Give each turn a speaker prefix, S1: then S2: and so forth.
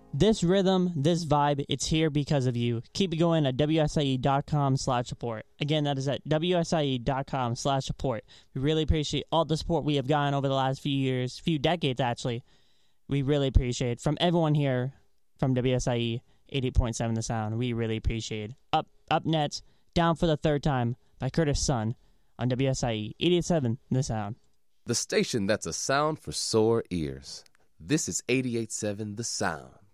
S1: This rhythm, this vibe, it's here because of you. Keep it going at WSIE.com/support. Again, that is at WSIE.com/support. We really appreciate all the support we have gotten over the last few years, few decades actually. We really appreciate it. From everyone here from WSIE 88.7 The Sound. We really appreciate it. Up next, Down for the Third Time by Curtis Sun on WSIE 88.7 The Sound.
S2: The station that's a sound for sore ears. This is 88.7 The Sound.